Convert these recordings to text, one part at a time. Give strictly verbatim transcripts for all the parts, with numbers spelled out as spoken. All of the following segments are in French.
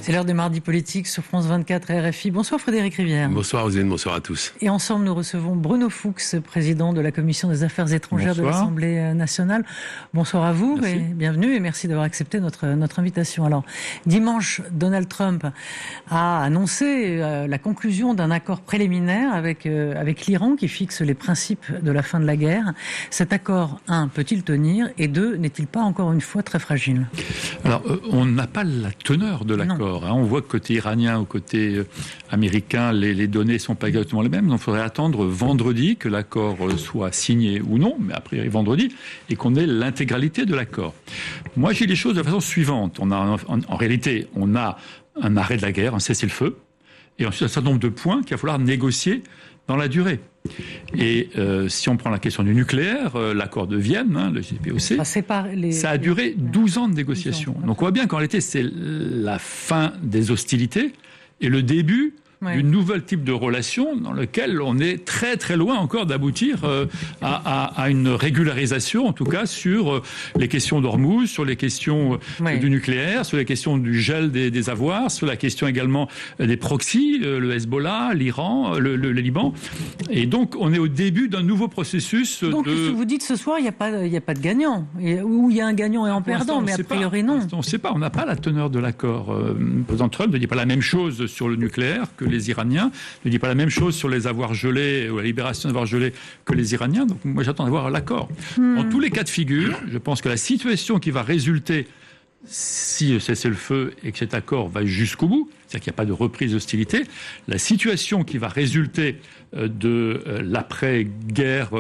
C'est l'heure des mardis politiques sur France vingt-quatre et R F I. Bonsoir Frédéric Rivière. Bonsoir Roselyne, bonsoir à tous. Et ensemble nous recevons Bruno Fuchs, président de la Commission des Affaires étrangères bonsoir. de l'Assemblée nationale. Bonsoir à vous merci. et bienvenue et merci d'avoir accepté notre, notre invitation. Alors, dimanche, Donald Trump a annoncé euh, la conclusion d'un accord préliminaire avec, euh, avec l'Iran qui fixe les principes de la fin de la guerre. Cet accord, un, peut-il tenir et deux, n'est-il pas encore une fois très fragile? Alors, euh, on n'a pas la teneur de l'accord. Hein. On voit que côté iranien ou côté euh, américain, les, les données ne sont pas exactement les mêmes. Donc, il faudrait attendre vendredi que l'accord euh, soit signé ou non, mais après vendredi, et qu'on ait l'intégralité de l'accord. Moi, j'ai les choses de la façon suivante. On a, en, en réalité, on a un arrêt de la guerre, un cessez-le-feu, et ensuite un certain nombre de points qu'il va falloir négocier dans la durée. Et euh, si on prend la question du nucléaire, euh, l'accord de Vienne, hein, le J P O C, ça, les... ça a duré douze ans de négociations. douze ans. Donc on voit bien qu'en réalité, c'est la fin des hostilités et le début oui. d'une nouvelle type de relation dans lequel on est très très loin encore d'aboutir euh, à, à, à une régularisation, en tout cas sur euh, les questions d'Ormuz, sur les questions euh, oui. du nucléaire, sur les questions du gel des, des avoirs, sur la question également euh, des proxys, euh, le Hezbollah, l'Iran, le, le, le Liban. Et donc on est au début d'un nouveau processus. Donc de... ce que vous dites ce soir, il n'y a pas, il n'y a pas de gagnant, ou il y a un gagnant et un perdant, mais a priori pas. non. On ne sait pas, on n'a pas la teneur de l'accord. Euh, le président Trump ne dit pas la même chose sur le nucléaire que les Iraniens, ne dit pas la même chose sur les avoirs gelés ou la libération des avoirs gelés que les Iraniens. Donc moi j'attends d'avoir l'accord. Hmm. Dans tous les cas de figure, je pense que la situation qui va résulter si le cessez-le-feu et que cet accord va jusqu'au bout, c'est-à-dire qu'il n'y a pas de reprise d'hostilité, la situation qui va résulter de l'après-guerre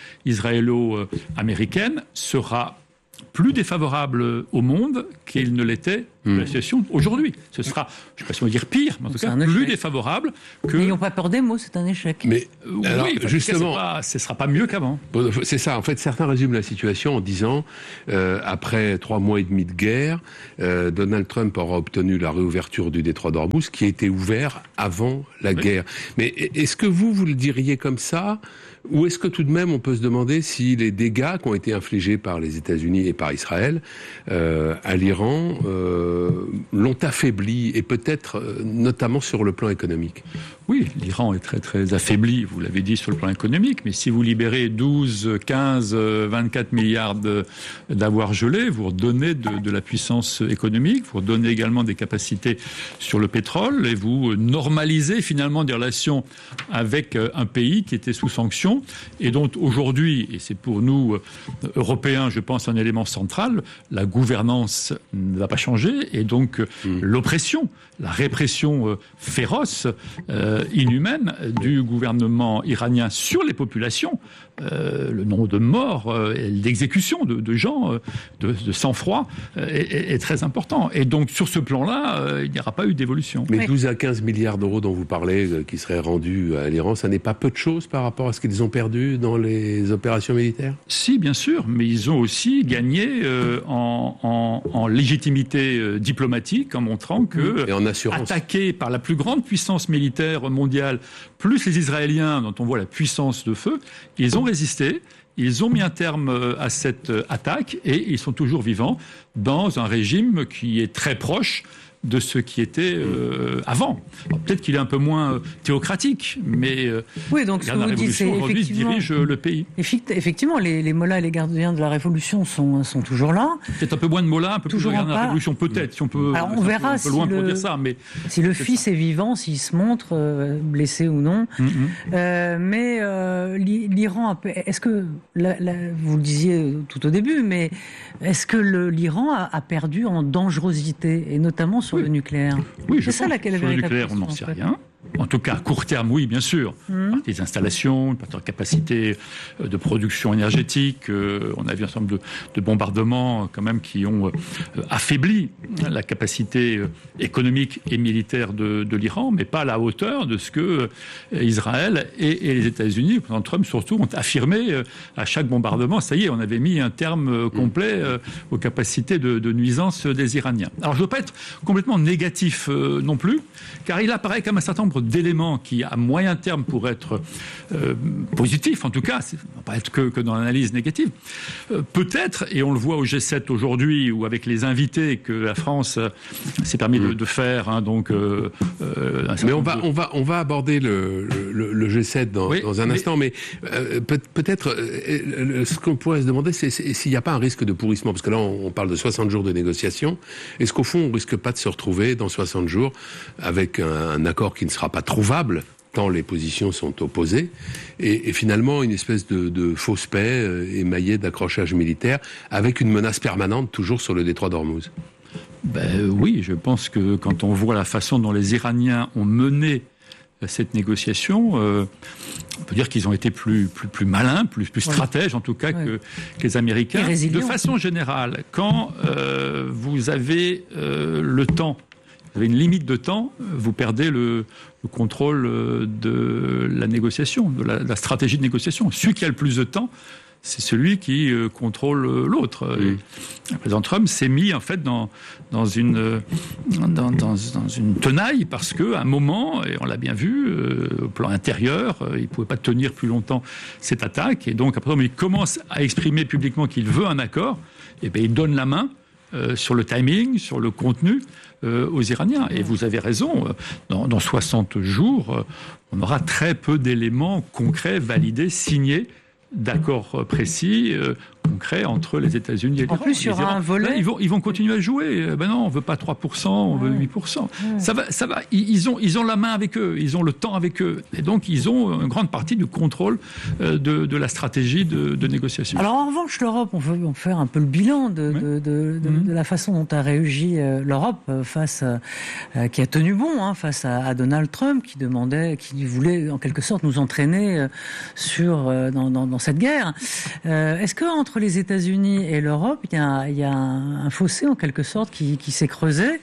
israélo-américaine sera plus défavorable au monde qu'il ne l'était de la situation aujourd'hui. Ce sera, je ne sais pas si on va dire pire, mais en tout cas plus défavorable que... Mais ils n'ont pas peur des mots, c'est un échec. Mais oui, alors, justement, cas, ce ne sera pas mieux qu'avant. C'est ça, en fait, certains résument la situation en disant, euh, après trois mois et demi de guerre, euh, Donald Trump aura obtenu la réouverture du détroit d'Ormuz, qui a été ouvert avant la oui. guerre. Mais est-ce que vous, vous le diriez comme ça ? Ou est-ce que tout de même on peut se demander si les dégâts qui ont été infligés par les États-Unis et par Israël euh, à l'Iran euh, l'ont affaibli, et peut-être euh, notamment sur le plan économique? Oui, l'Iran est très très affaibli, vous l'avez dit, sur le plan économique, mais si vous libérez douze, quinze, vingt-quatre milliards d'avoirs gelés, vous redonnez de, de la puissance économique, vous redonnez également des capacités sur le pétrole, et vous normalisez finalement des relations avec un pays qui était sous sanction, et dont aujourd'hui, et c'est pour nous, Européens, je pense, un élément central, la gouvernance ne va pas changer, et donc mmh. l'oppression, la répression féroce, euh, inhumaine du gouvernement iranien sur les populations, euh, le nombre de morts euh, et d'exécutions de, de gens, euh, de, de sang-froid, euh, est, est très important. Et donc, sur ce plan-là, euh, il n'y aura pas eu d'évolution. Mais douze à quinze milliards d'euros dont vous parlez, euh, qui seraient rendus à l'Iran, ça n'est pas peu de choses par rapport à ce qu'ils ont perdu dans les opérations militaires? Si, bien sûr, mais ils ont aussi gagné euh, en, en, en légitimité euh, diplomatique, en montrant que, et en assurance, attaqués par la plus grande puissance militaire mondiale, plus les Israéliens, dont on voit la puissance de feu, ils ont résisté. Ils ont mis un terme à cette attaque et ils sont toujours vivants dans un régime qui est très proche de ce qui était euh, avant. Peut-être qu'il est un peu moins euh, théocratique, mais euh, oui, donc la Révolution aujourd'hui dirige le pays. Effectivement, les, les mollahs et les gardiens de la Révolution sont, sont toujours là. Peut-être un peu moins de mollahs, un peu toujours plus de gardiens de la Révolution, peut-être. Si on peut, alors on verra un peu, un peu si loin le, pour dire ça, mais si le fils ça. est vivant, s'il se montre euh, blessé ou non. Mm-hmm. euh, mais euh, l'Iran, est-ce que, la, la, vous le disiez tout au début, mais est-ce que l'Iran a, a perdu en dangerosité, et notamment sur oui. le nucléaire? Oui, je pense que sur le nucléaire, on n'en sait rien. En tout cas, à court terme, oui, bien sûr. Mmh. Des installations, une capacité de production énergétique. Euh, on a vu un certain nombre de, de bombardements, quand même, qui ont euh, affaibli la capacité euh, économique et militaire de, de l'Iran, mais pas à la hauteur de ce que euh, Israël et, et les États-Unis, le président Trump surtout, ont affirmé euh, à chaque bombardement. Ça y est, on avait mis un terme euh, complet euh, aux capacités de, de nuisance des Iraniens. Alors, je ne veux pas être complètement négatif euh, non plus, car il apparaît comme un certain nombre d'éléments qui, à moyen terme, pourraient être euh, positifs, en tout cas, ça ne va pas être que, que dans l'analyse négative. Euh, peut-être, et on le voit au G sept aujourd'hui, ou avec les invités que la France euh, s'est permis de, de faire, hein, donc... Euh, euh, mais on va, de... on, va, on va aborder le, le, le G sept dans, oui, dans un mais... instant, mais euh, peut, peut-être, euh, ce qu'on pourrait se demander, c'est, c'est s'il n'y a pas un risque de pourrissement, parce que là, on, on parle de soixante jours de négociations. Est-ce qu'au fond, on risque pas de se retrouver dans soixante jours avec un, un accord qui ne sera pas trouvable, tant les positions sont opposées, et, et finalement une espèce de, de fausse paix euh, émaillée d'accrochage militaire, avec une menace permanente toujours sur le détroit d'Ormuz? Ben oui, je pense que quand on voit la façon dont les Iraniens ont mené cette négociation, euh, on peut dire qu'ils ont été plus plus plus malins, plus plus stratèges en tout cas ouais. que, que les Américains. De façon générale, quand euh, vous avez euh, le temps, vous avez une limite de temps, vous perdez le, le contrôle de la négociation, de la, de la stratégie de négociation. Celui qui a le plus de temps, c'est celui qui euh, contrôle l'autre. Mmh. Le président Trump s'est mis en fait dans dans une dans, dans, dans une tenaille parce que à un moment, et on l'a bien vu, euh, au plan intérieur, euh, il pouvait pas tenir plus longtemps cette attaque, et donc après il commence à exprimer publiquement qu'il veut un accord, et ben il donne la main euh, sur le timing, sur le contenu euh, aux Iraniens. Et vous avez raison, euh, dans, dans soixante jours, euh, on aura très peu d'éléments concrets, validés, signés, d'accords précis, euh, concrets entre les États-Unis et l'Iran. En plus, il y aura un volet. Ben, ils vont, ils vont continuer à jouer. Ben non, on veut pas trois pour cent, on veut huit pour cent. Ouais. Ça va, ça va. Ils ont, ils ont la main avec eux, ils ont le temps avec eux, et donc ils ont une grande partie du contrôle euh, de, de la stratégie de, de négociation. Alors en revanche, l'Europe, on veut, on peut faire un peu le bilan de, oui. de, de, de, mmh. de la façon dont a réagi euh, l'Europe face, euh, qui a tenu bon, hein, face à, à Donald Trump, qui demandait, qui voulait en quelque sorte nous entraîner euh, sur euh, dans, dans, dans cette guerre. Euh, est-ce que entre les États-Unis et l'Europe, il y a, il y a un, un fossé en quelque sorte qui, qui s'est creusé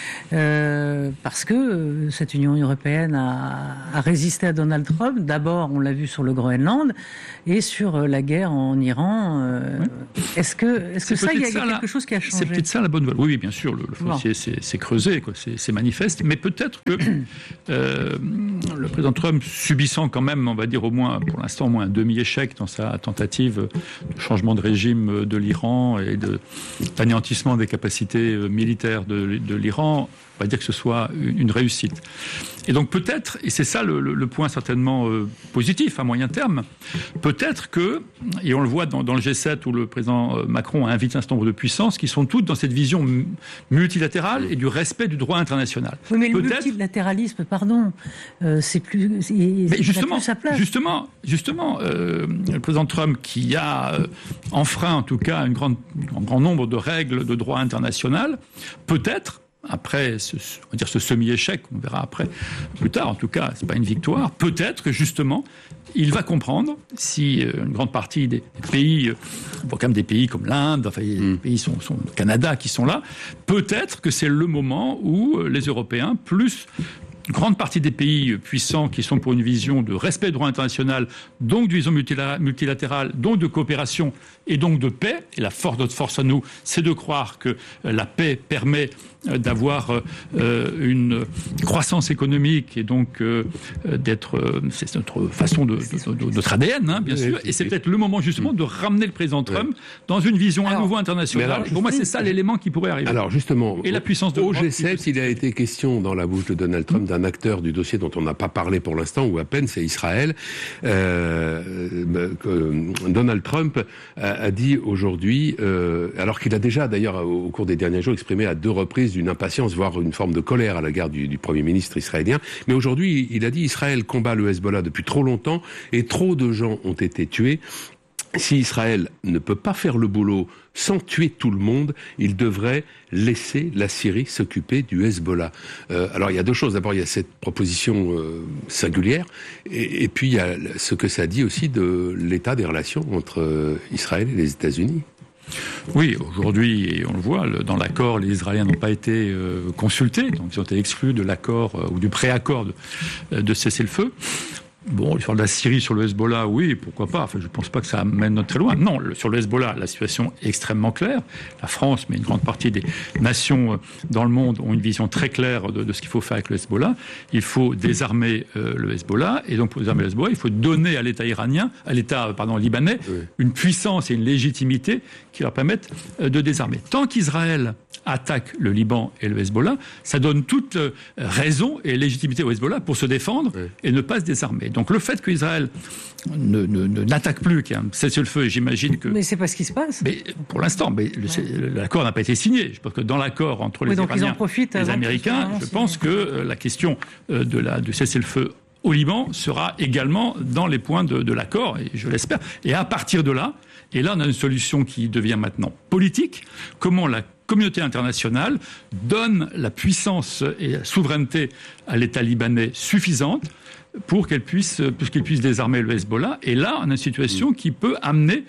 euh, parce que cette Union européenne a, a résisté à Donald Trump. D'abord, on l'a vu sur le Groenland et sur la guerre en Iran. Euh, oui. Est-ce que, est-ce que ça, il y a, ça, y a quelque chose qui a changé? C'est peut-être ça la bonne nouvelle. Oui, oui, bien sûr, le, le fossé bon. s'est, s'est creusé, quoi. C'est, c'est manifeste. Mais peut-être que euh, le président Trump, subissant quand même, on va dire au moins, pour l'instant, au moins un demi-échec dans sa tentative de changement de régime de l'Iran et de, d'anéantissement des capacités militaires de, de l'Iran, on va dire que ce soit une réussite. Et donc peut-être, et c'est ça le, le, le point certainement euh, positif à moyen terme, peut-être que, et on le voit dans, dans le G sept où le président Macron a invité un certain nombre de puissances qui sont toutes dans cette vision multilatérale et du respect du droit international. Oui, mais peut-être... le multilatéralisme, pardon, euh, c'est plus, c'est, mais justement, plus sa place. Justement, justement, euh, le président Trump qui a euh, enfreint en tout cas une grande, un grand nombre de règles de droit international, peut-être. Après ce, on va dire ce semi-échec, on verra après, plus tard en tout cas, c'est pas une victoire, peut-être que justement, il va comprendre si euh, une grande partie des, des pays, on voit quand même des pays comme l'Inde, enfin les mm. pays sont, sont le Canada qui sont là, peut-être que c'est le moment où les Européens, plus une grande partie des pays puissants qui sont pour une vision de respect du droit international, donc de vision multilatérale, donc de coopération et donc de paix. Et la force, notre force à nous, c'est de croire que la paix permet d'avoir euh, une croissance économique et donc euh, d'être, euh, c'est notre façon de, de, de, de notre A D N, hein, bien sûr. Et c'est peut-être le moment justement de ramener le président Trump dans une vision alors, à nouveau internationale. Alors, pour moi, c'est ça l'élément qui pourrait arriver. Alors justement, et la puissance de au G sept, il a été question dans la bouche de Donald Trump d'un acteur du dossier dont on n'a pas parlé pour l'instant, ou à peine, c'est Israël. Euh, Donald Trump a, a dit aujourd'hui, euh, alors qu'il a déjà d'ailleurs au cours des derniers jours exprimé à deux reprises d'une impatience, voire une forme de colère à l'égard du, du Premier ministre israélien. Mais aujourd'hui, il a dit Israël combat le Hezbollah depuis trop longtemps et trop de gens ont été tués. Si Israël ne peut pas faire le boulot sans tuer tout le monde, il devrait laisser la Syrie s'occuper du Hezbollah. Euh, alors il y a deux choses. D'abord, il y a cette proposition euh, singulière, et, et puis il y a ce que ça dit aussi de l'état des relations entre euh, Israël et les États-Unis. Oui, aujourd'hui, et on le voit, le, dans l'accord, les Israéliens n'ont pas été euh, consultés, donc ils ont été exclus de l'accord euh, ou du pré-accord de, de cessez-le-feu. Bon, sur la Syrie, sur le Hezbollah, oui, pourquoi pas. Enfin, je ne pense pas que ça amène très loin. Non, le, sur le Hezbollah, la situation est extrêmement claire. La France, mais une grande partie des nations dans le monde ont une vision très claire de, de ce qu'il faut faire avec le Hezbollah. Il faut désarmer euh, le Hezbollah. Et donc, pour désarmer le Hezbollah, il faut donner à l'État iranien, à l'État pardon, libanais, oui. une puissance et une légitimité qui leur permettent euh, de désarmer. Tant qu'Israël attaque le Liban et le Hezbollah, ça donne toute euh, raison et légitimité au Hezbollah pour se défendre oui. et ne pas se désarmer. Donc le fait qu'Israël ne, ne, ne, n'attaque plus, qu'il y a un cessez-le-feu, j'imagine que... Mais c'est pas ce qui se passe. Mais pour l'instant, mais le, l'accord n'a pas été signé. Je pense que dans l'accord entre les oui, Iraniens et les Américains, je pense que euh, la question euh, de la, du cessez-le-feu au Liban sera également dans les points de, de l'accord, et je l'espère. Et à partir de là, et là on a une solution qui devient maintenant politique, comment la communauté internationale donne la puissance et la souveraineté à l'État libanais suffisante pour qu'elle puisse, pour qu'il puisse désarmer le Hezbollah. Et là, on a une situation qui peut amener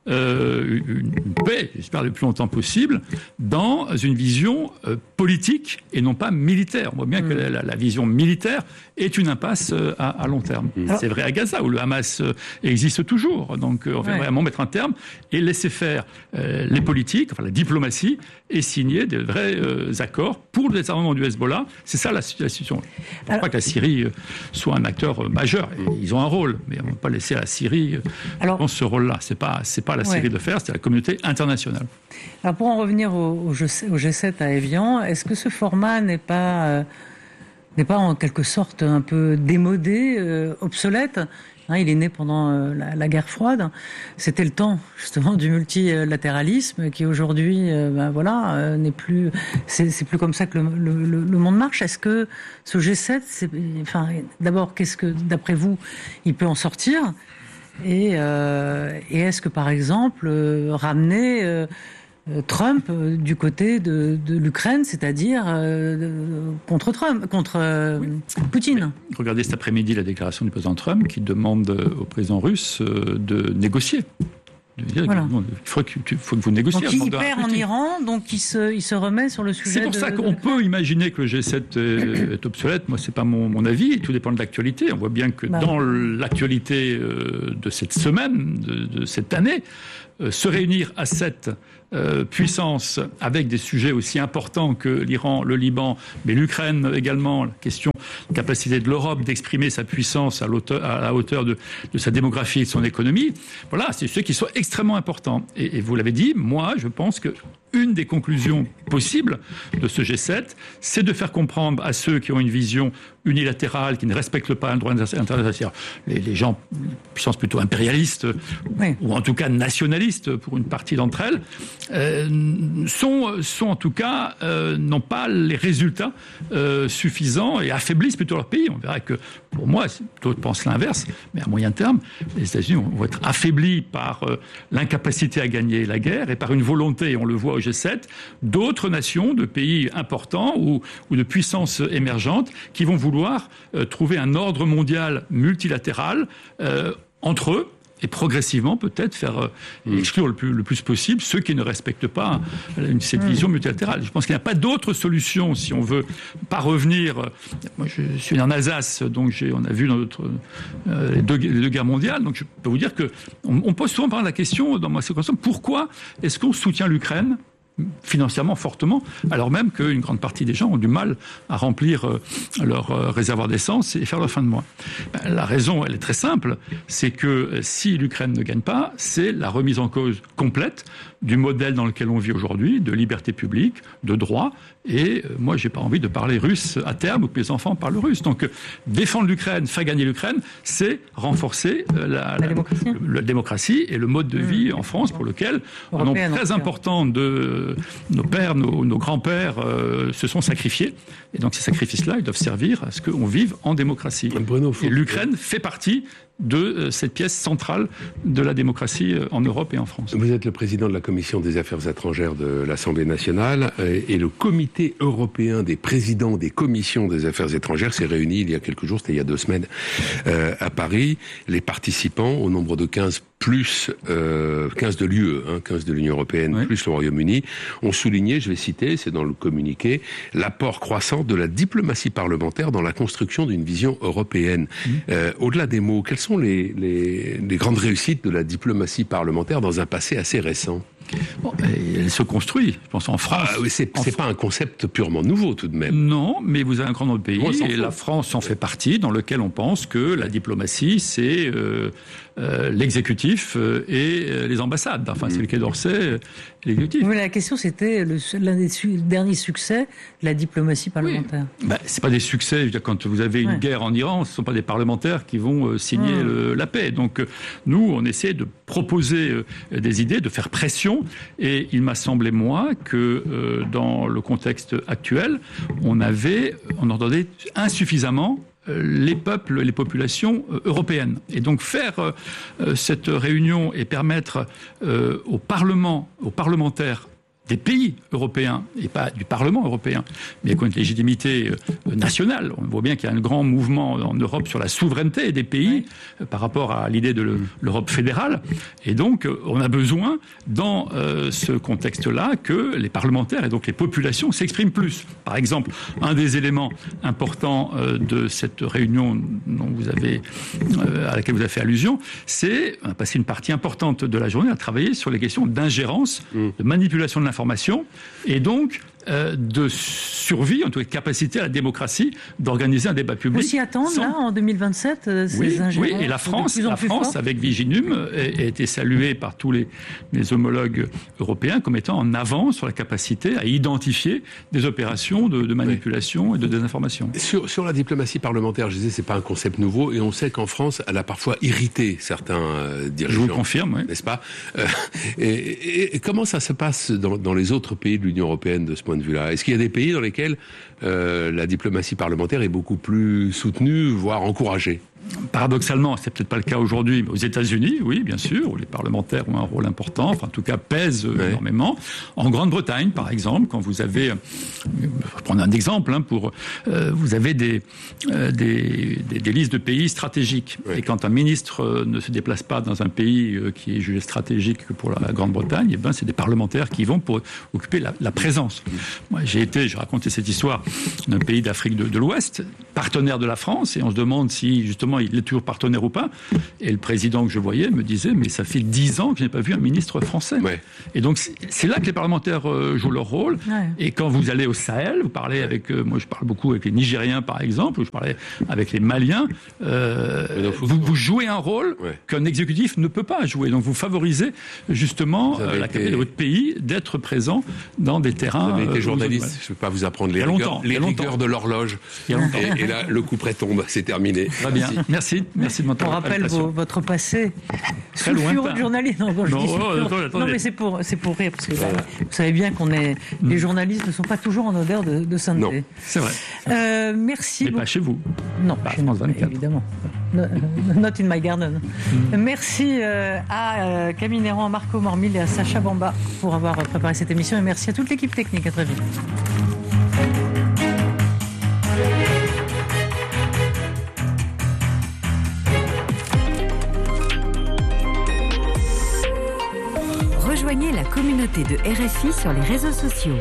euh, une paix, j'espère le plus longtemps possible, dans une vision euh, politique et non pas militaire. On voit bien mmh. que la, la vision militaire est une impasse euh, à, à long terme. Mmh. C'est vrai à Gaza, où le Hamas euh, existe toujours. Donc euh, on va ouais. vraiment mettre un terme et laisser faire euh, les politiques, enfin la diplomatie, et signer des vrais euh, accords pour le désarmement du Hezbollah. C'est ça la situation. Je ne pense pas que la Syrie euh, soit un acteur euh, majeur. Et ils ont un rôle, mais on ne va pas laisser à la Syrie euh, Alors, dans ce rôle-là. C'est pas, c'est pas la Syrie ouais. de faire, c'est la communauté internationale. Alors pour en revenir au, au G sept à Évian, est-ce que ce format n'est pas, euh, n'est pas en quelque sorte un peu démodé, euh, obsolète ? Hein, il est né pendant euh, la, la guerre froide. C'était le temps justement du multilatéralisme qui aujourd'hui, euh, ben voilà, euh, n'est plus. C'est, c'est plus comme ça que le, le, le monde marche. Est-ce que ce G sept, c'est, enfin, d'abord, qu'est-ce que, d'après vous, il peut en sortir ? Et, euh, et est-ce que, par exemple, euh, ramener euh, Trump euh, du côté de, de l'Ukraine, c'est-à-dire euh, contre Trump, contre euh, oui. Poutine. Mais regardez cet après-midi la déclaration du président Trump qui demande au président russe euh, de négocier. Voilà. Il faut que, il faut que vous négociez. Donc il perd en Iran, donc il se, il se remet sur le sujet. C'est pour de, ça de, qu'on de... peut imaginer que le G sept est, est obsolète. Moi, c'est pas mon, mon avis. Tout dépend de l'actualité. On voit bien que bah. dans l'actualité de cette semaine, de, de cette année, se réunir à sept euh, puissances avec des sujets aussi importants que l'Iran, le Liban, mais l'Ukraine également, la question de la capacité de l'Europe d'exprimer sa puissance à, à la hauteur de, de sa démographie et de son économie, voilà, c'est des sujets qui sont extrêmement importants. Et, et vous l'avez dit, moi, je pense que une des conclusions possibles de ce G sept, c'est de faire comprendre à ceux qui ont une vision unilatérale, qui ne respectent pas le droit international, les, les gens, puissances plutôt impérialistes, oui. ou en tout cas nationalistes pour une partie d'entre elles, euh, sont, sont en tout cas, euh, n'ont pas les résultats euh, suffisants et affaiblissent plutôt leur pays. On verra que, pour moi, d'autres pensent l'inverse, mais à moyen terme, les États-Unis vont être affaiblis par euh, l'incapacité à gagner la guerre et par une volonté, on le voit au G sept, d'autres nations, de pays importants ou, ou de puissances émergentes qui vont vouloir euh, trouver un ordre mondial multilatéral euh, entre eux et progressivement peut-être faire euh, mmh. exclure le plus, le plus possible ceux qui ne respectent pas euh, cette mmh. vision multilatérale. Je pense qu'il n'y a pas d'autre solution si on veut pas revenir. Euh, moi, je suis en Alsace, donc j'ai, on a vu dans notre, euh, les, deux, les deux guerres mondiales, donc je peux vous dire que on, on pose souvent par la question dans ma circonstance, pourquoi est-ce qu'on soutient l'Ukraine financièrement fortement, alors même qu'une grande partie des gens ont du mal à remplir euh, leur euh, réservoir d'essence et faire leur fin de mois. Ben, la raison, elle est très simple, c'est que euh, si l'Ukraine ne gagne pas, c'est la remise en cause complète du modèle dans lequel on vit aujourd'hui, de liberté publique, de droit, et euh, moi j'ai pas envie de parler russe à terme ou que mes enfants parlent russe. Donc euh, défendre l'Ukraine, faire gagner l'Ukraine, c'est renforcer euh, la, la, la, démocratie. Le, la démocratie et le mode de vie mmh. en France pour lequel un nombre très important de nos pères, nos, nos grands-pères euh, se sont sacrifiés. Et donc ces sacrifices-là, ils doivent servir à ce qu'on vive en démocratie. Bruno, et l'Ukraine fait partie de euh, cette pièce centrale de la démocratie euh, en Europe et en France. Vous êtes le président de la Commission des Affaires étrangères de l'Assemblée nationale euh, et le Comité européen des présidents des commissions des Affaires étrangères s'est réuni il y a quelques jours, c'était il y a deux semaines, euh, à Paris. Les participants, au nombre de quinze plus euh, quinze de l'U E, hein, quinze de l'Union européenne, oui. plus le Royaume-Uni, ont souligné, je vais citer, c'est dans le communiqué, l'apport croissant de la diplomatie parlementaire dans la construction d'une vision européenne. Mmh. Euh, au-delà des mots, quelles sont les, les, les grandes réussites de la diplomatie parlementaire dans un passé assez récent ? Bon, elle se construit, je pense en France. Ah, oui, c'est c'est pas un concept purement nouveau tout de même. Non, mais vous avez un grand nombre de pays, et la France en fait partie, dans lequel on pense que la diplomatie, c'est euh, euh, l'exécutif euh, et euh, les ambassades. Enfin, mmh. c'est le Quai d'Orsay, l'exécutif. Mais la question, c'était le, l'un des su- derniers succès de la diplomatie parlementaire. Oui. Bah, c'est pas des succès. Je veux dire, quand vous avez une ouais. guerre en Iran, ce sont pas des parlementaires qui vont euh, signer mmh. le, la paix. Donc, euh, nous, on essaie de proposer euh, des idées, de faire pression. Et il m'a semblé, moi, que euh, dans le contexte actuel, on avait, on entendait insuffisamment euh, les peuples, les populations euh, européennes. Et donc faire euh, cette réunion et permettre euh, au Parlement, aux parlementaires des pays européens, et pas du Parlement européen, mais avec une légitimité euh, nationale. On voit bien qu'il y a un grand mouvement en Europe sur la souveraineté des pays oui. euh, par rapport à l'idée de le, l'Europe fédérale. Et donc, euh, on a besoin, dans euh, ce contexte-là, que les parlementaires et donc les populations s'expriment plus. Par exemple, un des éléments importants euh, de cette réunion dont vous avez, euh, à laquelle vous avez fait allusion, c'est on a passé une partie importante de la journée à travailler sur les questions d'ingérence, mmh. de manipulation de l'information, et donc euh, de survie, en tout cas de capacité à la démocratie d'organiser un débat public. Vous s'y attendez, sans... là, en deux mille vingt-sept, euh, ces oui, ingérences oui, et la France, la France fortes. avec Viginum, a, a été saluée par tous les, les homologues européens comme étant en avance sur la capacité à identifier des opérations de, de manipulation oui. et de désinformation. Sur, sur la diplomatie parlementaire, je disais, c'est pas un concept nouveau, et on sait qu'en France, elle a parfois irrité certains euh, dirigeants. Je vous le confirme, oui. N'est-ce pas euh, et, et, et comment ça se passe dans, dans les autres pays de l'Union européenne de ce point de vue-là ? Est-ce qu'il y a des pays dans lesquels euh, la diplomatie parlementaire est beaucoup plus soutenue, voire encouragée ? Paradoxalement, c'est peut-être pas le cas aujourd'hui, mais aux États-Unis, oui, bien sûr, où les parlementaires ont un rôle important, enfin, en tout cas, pèsent ouais. énormément. En Grande-Bretagne, par exemple, quand vous avez, je vais prendre un exemple, hein, pour, euh, vous avez des, euh, des, des, des listes de pays stratégiques. Ouais. Et quand un ministre euh, ne se déplace pas dans un pays euh, qui est jugé stratégique pour la Grande-Bretagne, eh ben, c'est des parlementaires qui vont pour occuper la, la présence. Mmh. Moi, j'ai été, j'ai raconté cette histoire d'un pays d'Afrique de, de l'Ouest, partenaire de la France, et on se demande si, justement, il est toujours partenaire ou pas. Et le président que je voyais me disait, mais ça fait dix ans que je n'ai pas vu un ministre français. Ouais. Et donc, c'est, c'est là que les parlementaires euh, jouent leur rôle. Ouais. Et quand vous allez au Sahel, vous parlez avec, euh, moi je parle beaucoup avec les Nigériens, par exemple, ou je parlais avec les Maliens, euh, vous, vous jouez un rôle ouais. qu'un exécutif ne peut pas jouer. Donc, vous favorisez justement euh, la capacité été... de votre pays d'être présent dans des terrains... Vous avez été euh, journaliste, vous... je ne vais pas vous apprendre les rigueurs, les rigueurs de l'horloge. Et, et là, le coup près tombe, c'est terminé. Très bien. Merci, merci de m'entendre. On rappelle vos, votre passé très loin. De journaliste. Non, bon, je non, dis oh, attendez, attendez. non, mais c'est pour, c'est pour rire, parce que voilà. Vous savez bien qu'on est, mm. les journalistes ne sont pas toujours en odeur de, de sainteté. Non, c'est vrai. Euh, merci. Mais pas chez vous. Non, pas chez France vingt-quatre. Évidemment. No, not in my garden. Mm. Merci euh, à euh, Camille Néran, à Marco Mormil et à Sacha Bamba pour avoir préparé cette émission. Et merci à toute l'équipe technique. À très vite. Rejoignez la communauté de R F I sur les réseaux sociaux.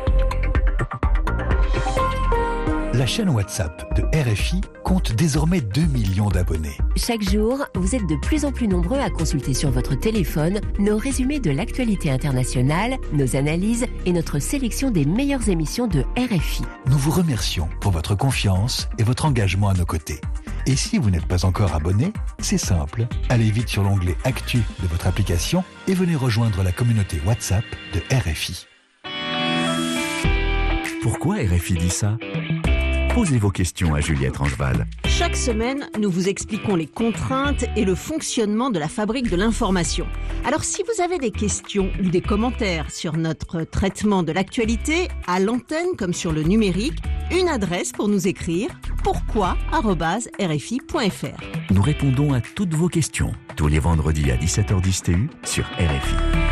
La chaîne WhatsApp de R F I compte désormais deux millions d'abonnés. Chaque jour, vous êtes de plus en plus nombreux à consulter sur votre téléphone nos résumés de l'actualité internationale, nos analyses et notre sélection des meilleures émissions de R F I. Nous vous remercions pour votre confiance et votre engagement à nos côtés. Et si vous n'êtes pas encore abonné, c'est simple. Allez vite sur l'onglet Actu de votre application et venez rejoindre la communauté WhatsApp de R F I. Pourquoi R F I dit ça ? Posez vos questions à Juliette Rangeval. Chaque semaine, nous vous expliquons les contraintes et le fonctionnement de la fabrique de l'information. Alors si vous avez des questions ou des commentaires sur notre traitement de l'actualité, à l'antenne comme sur le numérique, une adresse pour nous écrire, pourquoi arobase r f i point f r. Nous répondons à toutes vos questions, tous les vendredis à dix-sept heures dix T U sur R F I.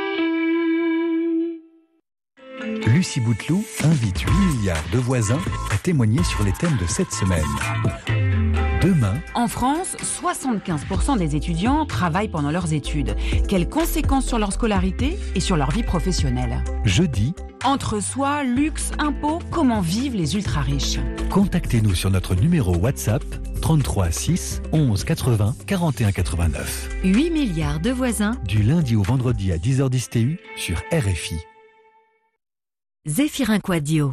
Lucie Bouteloup invite huit milliards de voisins à témoigner sur les thèmes de cette semaine. Demain, en France, soixante-quinze pour cent des étudiants travaillent pendant leurs études. Quelles conséquences sur leur scolarité et sur leur vie professionnelle ? jeudi, Entre soi, luxe, impôts, comment vivent les ultra-riches ? contactez-nous sur notre numéro WhatsApp trente-trois six onze quatre-vingts quarante et un quatre-vingt-neuf. huit milliards de voisins. Du lundi au vendredi à dix heures dix T U sur R F I. Zéphirin Quadio.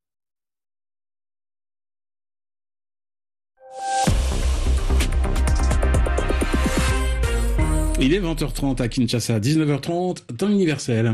Il est vingt heures trente à Kinshasa, dix-neuf heures trente temps universel.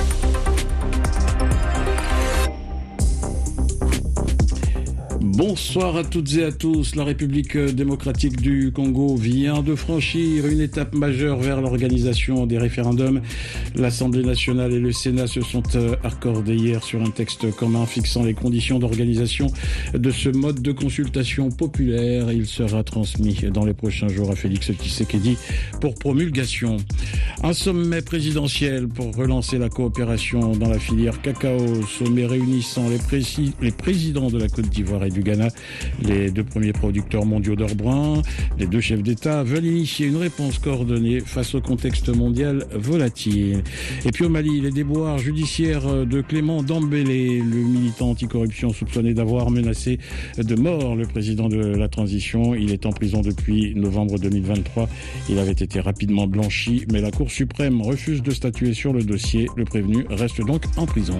Bonsoir à toutes et à tous. La République démocratique du Congo vient de franchir une étape majeure vers l'organisation des référendums. L'Assemblée nationale et le Sénat se sont accordés hier sur un texte commun fixant les conditions d'organisation de ce mode de consultation populaire. Il sera transmis dans les prochains jours à Félix Tshisekedi pour promulgation. Un sommet présidentiel pour relancer la coopération dans la filière cacao. Sommet réunissant les, précis, les présidents de la Côte d'Ivoire et du Ghana. Les deux premiers producteurs mondiaux d'or brun, les deux chefs d'État veulent initier une réponse coordonnée face au contexte mondial volatile. Et puis au Mali, les déboires judiciaires de Clément Dambélé, le militant anticorruption soupçonné d'avoir menacé de mort le président de la transition. Il est en prison depuis novembre deux mille vingt-trois. Il avait été rapidement blanchi, mais la Cour suprême refuse de statuer sur le dossier. Le prévenu reste donc en prison.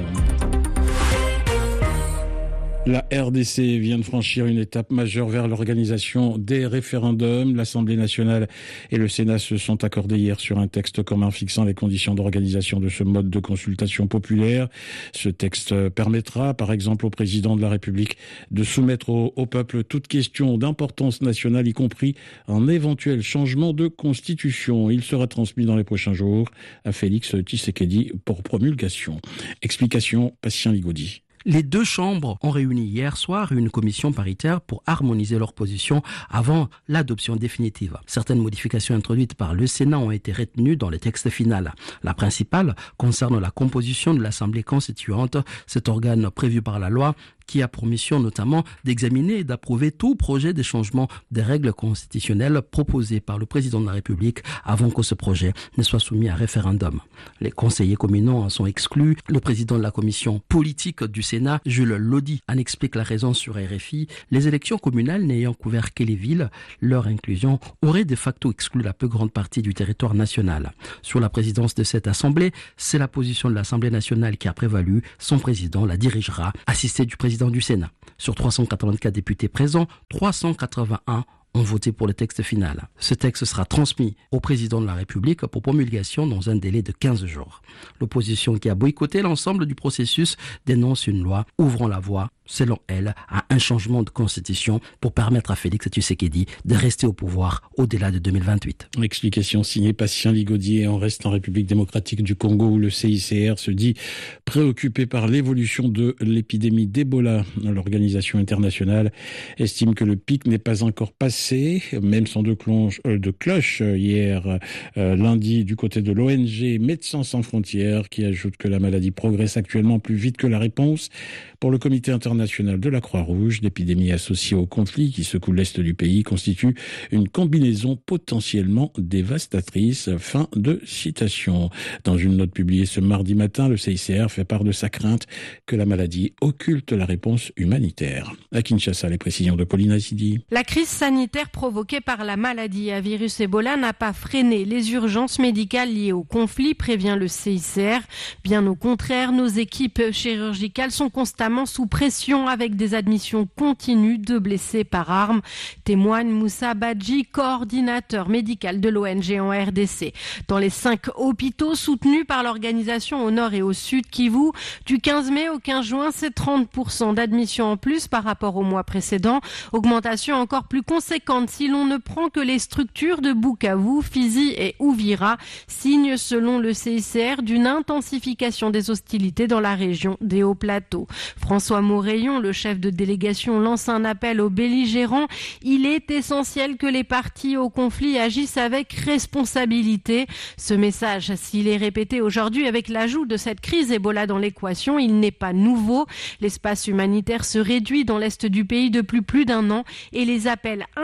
La R D C vient de franchir une étape majeure vers l'organisation des référendums. L'Assemblée nationale et le Sénat se sont accordés hier sur un texte commun fixant les conditions d'organisation de ce mode de consultation populaire. Ce texte permettra, par exemple, au président de la République de soumettre au, au peuple toute question d'importance nationale, y compris un éventuel changement de constitution. Il sera transmis dans les prochains jours à Félix Tshisekedi pour promulgation. Explication, Patient Ligodi. Les deux chambres ont réuni hier soir une commission paritaire pour harmoniser leurs positions avant l'adoption définitive. Certaines modifications introduites par le Sénat ont été retenues dans le texte final. La principale concerne la composition de l'Assemblée constituante, cet organe prévu par la loi qui a pour mission notamment d'examiner et d'approuver tout projet de changement des règles constitutionnelles proposé par le président de la République avant que ce projet ne soit soumis à référendum. Les conseillers communaux en sont exclus. Le président de la commission politique du Sénat, Jules Lodi, en explique la raison sur R F I. Les élections communales n'ayant couvert que les villes, leur inclusion aurait de facto exclu la plus grande partie du territoire national. Sur la présidence de cette assemblée, c'est la position de l'Assemblée nationale qui a prévalu. Son président la dirigera, assisté du président du Sénat. Sur trois cent quatre-vingt-quatre députés présents, trois cent quatre-vingt-un ont voté pour le texte final. Ce texte sera transmis au président de la République pour promulgation dans un délai de quinze jours. L'opposition qui a boycotté l'ensemble du processus dénonce une loi ouvrant la voie, selon elle, à un changement de constitution pour permettre à Félix Tshisekedi de rester au pouvoir au-delà de deux mille vingt-huit. Explication signée Patient Ligodier. On reste en République démocratique du Congo où le C I C R se dit préoccupé par l'évolution de l'épidémie d'Ebola. L'organisation internationale estime que le pic n'est pas encore passé, même sans de, cloche, euh, de cloche hier euh, lundi du côté de l'O N G Médecins sans frontières qui ajoute que la maladie progresse actuellement plus vite que la réponse. Pour le comité international de la Croix-Rouge, l'épidémie associée au conflit qui secoue l'est du pays constitue une combinaison potentiellement dévastatrice. Fin de citation. Dans une note publiée ce mardi matin, le C I C R fait part de sa crainte que la maladie occulte la réponse humanitaire. À Kinshasa, les précisions de Pauline Assidi. La crise sanitaire provoquée par la maladie à virus Ebola n'a pas freiné les urgences médicales liées au conflit, prévient le C I C R. Bien au contraire, nos équipes chirurgicales sont constamment sous pression avec des admissions continues de blessés par arme, témoigne Moussa Badji, coordinateur médical de l'O N G en R D C. Dans les cinq hôpitaux soutenus par l'organisation au nord et au sud Kivu, du quinze mai au quinze juin, c'est trente pour cent d'admissions en plus par rapport au mois précédent. Augmentation encore plus conséquente si l'on ne prend que les structures de Bukavu, Fizi et Uvira, signe selon le C I C R d'une intensification des hostilités dans la région des Hauts-Plateaux. François Moreillon, le chef de délégation, lance un appel aux belligérants. Il est essentiel que les parties au conflit agissent avec responsabilité. Ce message, s'il est répété aujourd'hui avec l'ajout de cette crise Ebola dans l'équation, il n'est pas nouveau. L'espace humanitaire se réduit dans l'est du pays depuis plus d'un an et les appels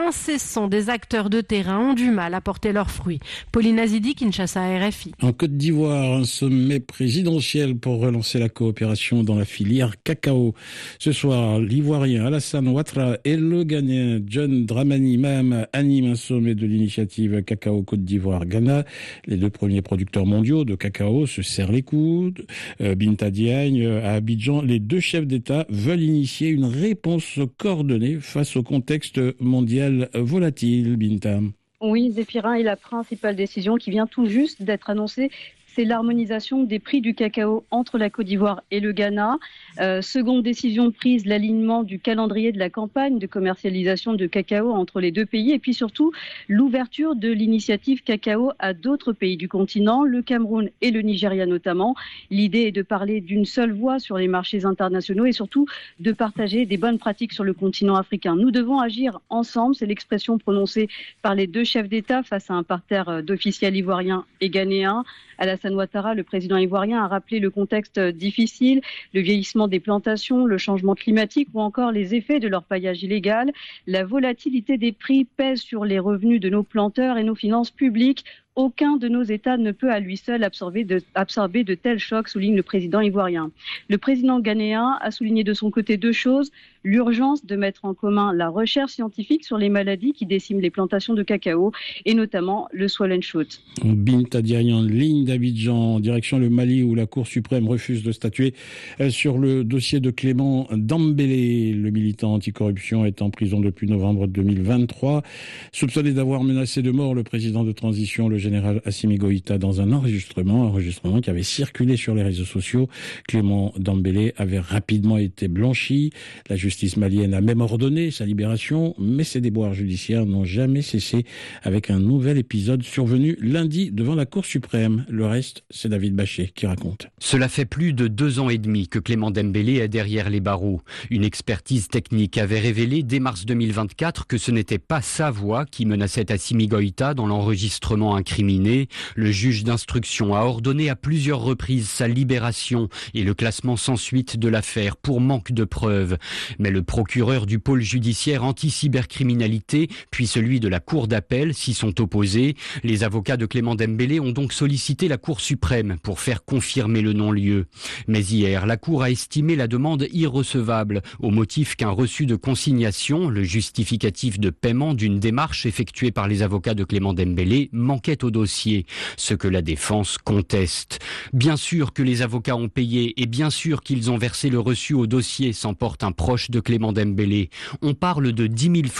incessant des acteurs de terrain ont du mal à porter leurs fruits. Pauline Azidi, Kinshasa, R F I. En Côte d'Ivoire, un sommet présidentiel pour relancer la coopération dans la filière cacao. Ce soir, l'Ivoirien Alassane Ouattara et le Ghanéen John Dramani Mahama animent un sommet de l'initiative Cacao Côte d'Ivoire-Ghana. Les deux premiers producteurs mondiaux de cacao se serrent les coudes. Euh, Binta Diagne, à Abidjan, les deux chefs d'État veulent initier une réponse coordonnée face au contexte mondial volatile. Binta. Oui, Zéphirin, et la principale décision qui vient tout juste d'être annoncée, c'est l'harmonisation des prix du cacao entre la Côte d'Ivoire et le Ghana. Euh, seconde décision prise, l'alignement du calendrier de la campagne de commercialisation de cacao entre les deux pays. Et puis surtout, l'ouverture de l'initiative cacao à d'autres pays du continent, le Cameroun et le Nigeria notamment. L'idée est de parler d'une seule voix sur les marchés internationaux et surtout de partager des bonnes pratiques sur le continent africain. Nous devons agir ensemble, c'est l'expression prononcée par les deux chefs d'État face à un parterre d'officiels ivoiriens et ghanéens. Alassane Ouattara, le président ivoirien, a rappelé le contexte difficile, le vieillissement des plantations, le changement climatique ou encore les effets de l'orpaillage illégal. La volatilité des prix pèse sur les revenus de nos planteurs et nos finances publiques. Aucun de nos États ne peut à lui seul absorber de, absorber de tels chocs, souligne le président ivoirien. Le président ghanéen a souligné de son côté deux choses. L'urgence de mettre en commun la recherche scientifique sur les maladies qui déciment les plantations de cacao et notamment le swollen shoot. Binta Diagne en ligne d'Abidjan, en direction le Mali où la Cour suprême refuse de statuer sur le dossier de Clément Dambélé. Le militant anticorruption est en prison depuis novembre deux mille vingt-trois. Soupçonné d'avoir menacé de mort le président de transition, le général Assimi Goïta, dans un enregistrement, enregistrement qui avait circulé sur les réseaux sociaux. Clément Dambélé avait rapidement été blanchi. La justice malienne a même ordonné sa libération, mais ces déboires judiciaires n'ont jamais cessé avec un nouvel épisode survenu lundi devant la Cour suprême. Le reste, c'est David Bachet qui raconte. Cela fait plus de deux ans et demi que Clément Dembélé est derrière les barreaux. Une expertise technique avait révélé dès mars deux mille vingt-quatre que ce n'était pas sa voix qui menaçait Assimi Goïta dans l'enregistrement incriminé. Le juge d'instruction a ordonné à plusieurs reprises sa libération et le classement sans suite de l'affaire pour manque de preuves. Mais le procureur du pôle judiciaire anti-cybercriminalité, puis celui de la Cour d'appel s'y sont opposés. Les avocats de Clément Dembélé ont donc sollicité la Cour suprême pour faire confirmer le non-lieu. Mais hier, la Cour a estimé la demande irrecevable au motif qu'un reçu de consignation, le justificatif de paiement d'une démarche effectuée par les avocats de Clément Dembélé, manquait au dossier, ce que la défense conteste. Bien sûr que les avocats ont payé et bien sûr qu'ils ont versé le reçu au dossier, s'emporte un proche de Clément Dembélé. On parle de dix mille francs